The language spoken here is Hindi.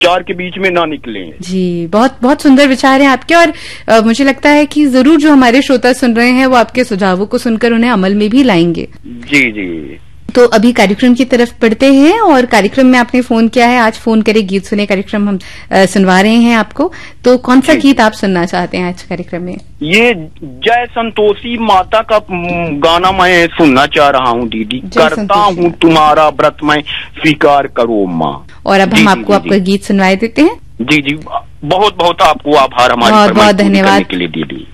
चार के बीच में ना निकले। जी, बहुत बहुत सुंदर विचार हैं आपके। और मुझे लगता है कि जरूर जो हमारे श्रोता सुन रहे हैं वो आपके सुझावों को सुनकर उन्हें अमल में भी लाएंगे। जी जी। तो अभी कार्यक्रम की तरफ बढ़ते हैं। और कार्यक्रम में आपने फोन किया है, आज फोन करे गीत सुने कार्यक्रम हम सुनवा रहे हैं आपको। तो कौन सा गीत आप सुनना चाहते हैं आज कार्यक्रम में? ये जय संतोषी माता का गाना मैं सुनना चाह रहा हूँ दीदी। करता हूँ तुम्हारा व्रत मैं, स्वीकार करो माँ। और अब हम आपको आपका गीत सुनवाए देते हैं। जी जी, बहुत बहुत आपको आभार हमारे बहुत बहुत धन्यवाद के लिए दीदी।